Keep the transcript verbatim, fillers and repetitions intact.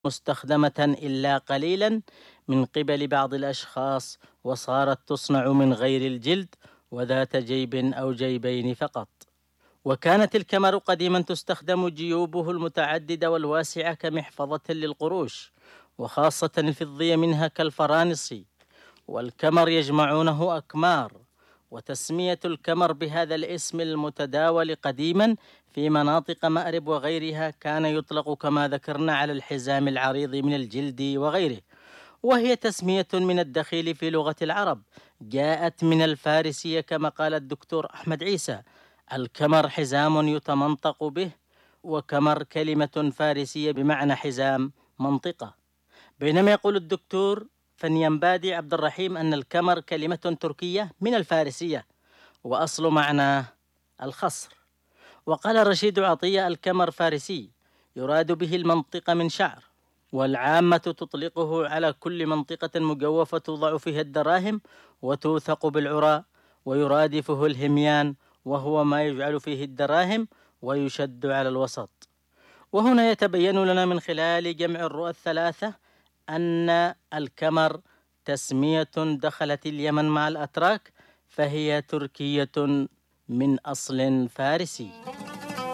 مستخدمة إلا قليلا من قبل بعض الأشخاص، وصارت تصنع من غير الجلد وذات جيب أو جيبين فقط. وكانت الكمر قديما تستخدم جيوبه المتعددة والواسعة كمحفظة للقروش، وخاصة الفضية منها كالفرانص، والكمر يجمعونه أكمار. وتسمية الكمر بهذا الاسم المتداول قديما في مناطق مأرب وغيرها كان يطلق كما ذكرنا على الحزام العريض من الجلد وغيره، وهي تسمية من الدخيل في لغة العرب، جاءت من الفارسية كما قال الدكتور أحمد عيسى: الكمر حزام يتمنطق به، وكمر كلمة فارسية بمعنى حزام منطقة. بينما يقول الدكتور فنينبادي عبد الرحيم أن الكمر كلمة تركية من الفارسية، وأصل معناه الخصر. وقال رشيد عطية: الكمر فارسي يراد به المنطقة من شعر، والعامة تطلقه على كل منطقة مجوفة توضع فيها الدراهم وتوثق بالعراء، ويرادفه الهميان وهو ما يجعل فيه الدراهم ويشد على الوسط. وهنا يتبين لنا من خلال جمع الرؤى الثلاثة أن الكمر تسمية دخلت اليمن مع الأتراك، فهي تركية من أصل فارسي.